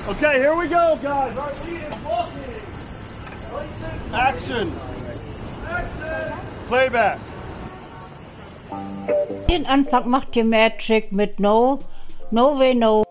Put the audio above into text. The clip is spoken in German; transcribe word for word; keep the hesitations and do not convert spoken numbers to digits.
Okay, here we go, guys. Our lead is walking. Action. Action. Playback. Den Anfang macht die Magic mit No, No Way No.